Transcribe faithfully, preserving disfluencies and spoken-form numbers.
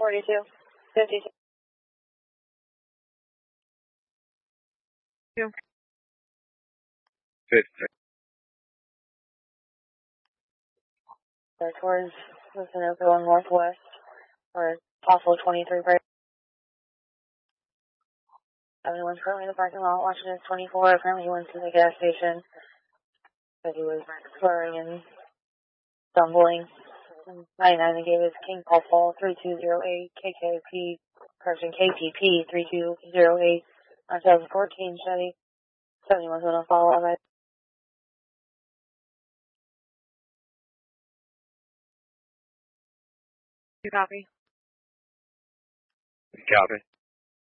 forty-two, fifty-two. fifty. Towards the Sunoco going northwest, or possible twenty-three break. Everyone's currently in the parking lot watching his twenty-four. Apparently he went to the gas station, but he was slurring and stumbling. ninety-nine gave his King Paul Fall three two zero eight, K K P, correction, K T P three two zero eight, on twenty fourteen Chevy. seventy-one's going to follow up. You copy? Copy.